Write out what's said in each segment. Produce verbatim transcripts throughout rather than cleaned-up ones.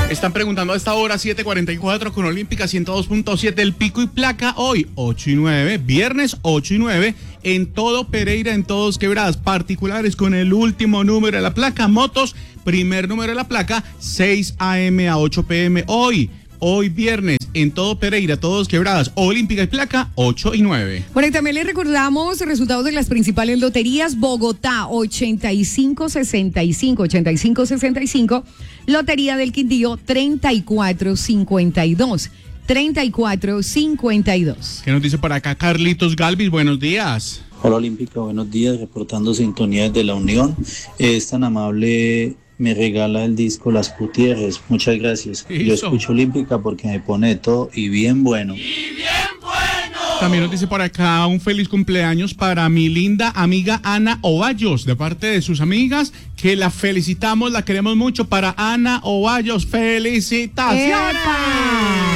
Están preguntando a esta hora, siete cuarenta y cuatro, con Olímpica ciento dos punto siete, el pico y placa hoy, ocho y nueve, viernes ocho y nueve, en todo Pereira, en todos Quebradas, particulares con el último número de la placa, motos, primer número de la placa, seis a eme a ocho pe eme, hoy. Hoy viernes, en todo Pereira, todos Quebradas, Olímpica y placa, ocho y nueve. Bueno, y también les recordamos resultados de las principales loterías. Bogotá, ochenta y cinco sesenta y cinco, ochenta y cinco sesenta y cinco. Lotería del Quindío, treinta y cuatro cincuenta y dos, treinta y cuatro cincuenta y dos. ¿Qué nos dice por acá Carlitos Galvis? Buenos días. Hola Olímpica, buenos días, reportando sintonía desde la Unión. Es tan amable... Me regala el disco Las Gutiérrez, muchas gracias. ¿Qué Yo hizo? escucho Olímpica porque me pone de todo y bien bueno. ¡Y bien bueno! También nos dice por acá un feliz cumpleaños para mi linda amiga Ana Ovallos, de parte de sus amigas, que la felicitamos, la queremos mucho. Para Ana Ovallos, felicitaciones. ¡Epa!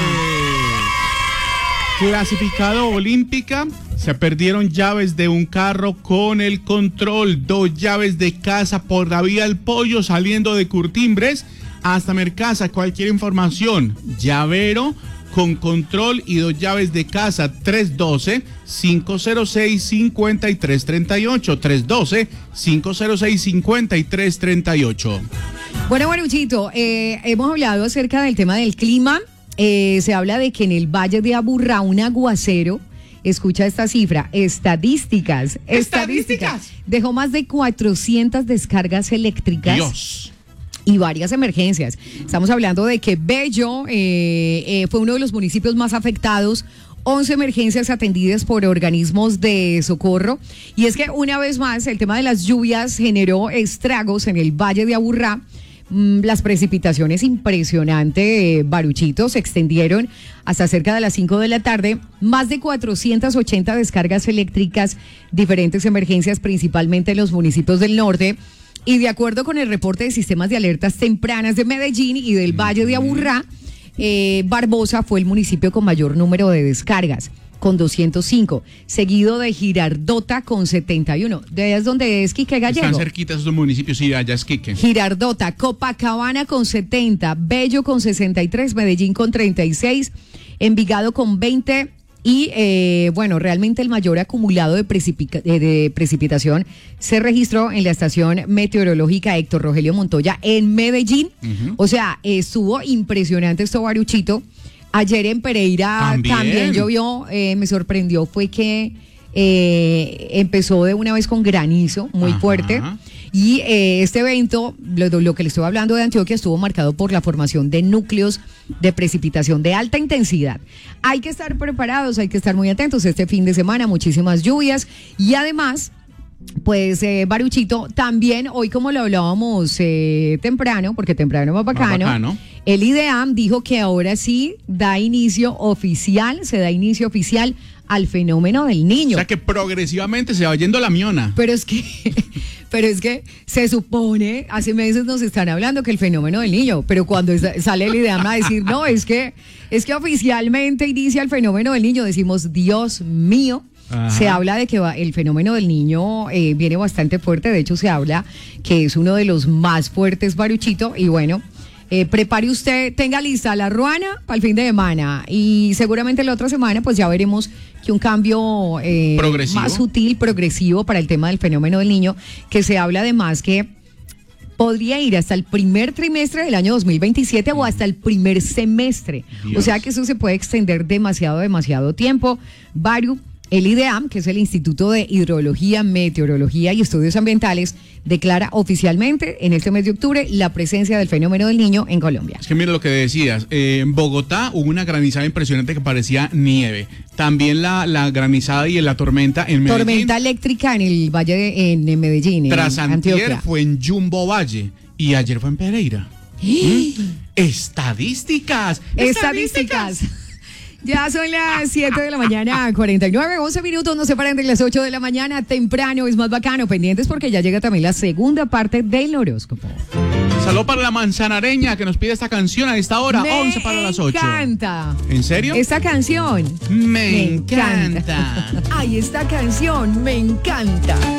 Clasificado Olímpica, se perdieron llaves de un carro con el control, dos llaves de casa por la vía El Pollo saliendo de Curtimbres hasta Mercasa. Cualquier información, llavero con control y dos llaves de casa, tres uno dos, cinco cero seis, cinco tres tres ocho, tres uno dos, cinco cero seis, cinco tres tres ocho. Bueno, Baruchito, eh, hemos hablado acerca del tema del clima. Eh, se habla de que en el Valle de Aburrá un aguacero, escucha esta cifra, estadísticas, estadísticas, ¿Estadísticas? dejó más de cuatrocientas descargas eléctricas. Dios. Y varias emergencias. Estamos hablando de que Bello eh, eh, fue uno de los municipios más afectados. once emergencias atendidas por organismos de socorro. Y es que una vez más el tema de las lluvias generó estragos en el Valle de Aburrá. Las precipitaciones impresionantes, eh, Baruchito, se extendieron hasta cerca de las cinco de la tarde. Más de cuatrocientas ochenta descargas eléctricas, diferentes emergencias, principalmente en los municipios del norte. Y de acuerdo con el reporte de sistemas de alertas tempranas de Medellín y del Valle de Aburrá, eh, Barbosa fue el municipio con mayor número de descargas, con doscientos cinco, seguido de Girardota con setenta y uno. De ahí es donde es Quique Gallego. Están cerquitas esos municipios y allá es Quique. Girardota, Copacabana con setenta, Bello con sesenta y tres, Medellín con treinta y seis, Envigado con veinte y eh, bueno, realmente el mayor acumulado de, precipica- de, de precipitación se registró en la estación meteorológica Héctor Rogelio Montoya en Medellín. Uh-huh. O sea, estuvo impresionante esto, Baruchito. Ayer en Pereira también, también llovió, eh, me sorprendió fue que eh, empezó de una vez con granizo muy Ajá. fuerte y eh, este evento, lo, lo que le estoy hablando de Antioquia, estuvo marcado por la formación de núcleos de precipitación de alta intensidad. Hay que estar preparados, hay que estar muy atentos este fin de semana, muchísimas lluvias y además... Pues, eh, Baruchito, también hoy como lo hablábamos eh, temprano, porque temprano es más bacano, más bacano, el IDEAM dijo que ahora sí da inicio oficial, se da inicio oficial al fenómeno del niño. O sea que progresivamente se va yendo la miona. Pero es que, pero es que se supone, hace meses nos están hablando que el fenómeno del niño, pero cuando sale el IDEAM a decir, no, es que, es que oficialmente inicia el fenómeno del niño, decimos, Dios mío. Ajá. Se habla de que va, el fenómeno del niño eh, viene bastante fuerte, de hecho se habla que es uno de los más fuertes, Baruchito, y bueno, eh, prepare usted, tenga lista la ruana para el fin de semana y seguramente la otra semana pues ya veremos que un cambio eh, más sutil, progresivo para el tema del fenómeno del niño, que se habla además que podría ir hasta el primer trimestre del año dos mil veintisiete o hasta el primer semestre, Dios. O sea que eso se puede extender demasiado, demasiado tiempo, Baru. El IDEAM, que es el Instituto de Hidrología, Meteorología y Estudios Ambientales, declara oficialmente en este mes de octubre la presencia del fenómeno del niño en Colombia. Es que mira lo que decías, eh, en Bogotá hubo una granizada impresionante que parecía nieve. También la, la granizada y la tormenta en Medellín. Tormenta eléctrica en el Valle de en, en Medellín, Tras en antier Antioquia. Fue en Jumbo Valle y ayer fue en Pereira. ¿Eh? ¿Mm? Estadísticas. Estadísticas. Ya son las siete de la mañana, cuarenta y nueve, once minutos, no se paren de las ocho de la mañana, temprano es más bacano, pendientes porque ya llega también la segunda parte del horóscopo. Saludo para la manzanareña que nos pide esta canción a esta hora, Me once para las ocho. Me encanta. ¿En serio? Esta canción. Me, me encanta. encanta. Ay, esta canción me encanta.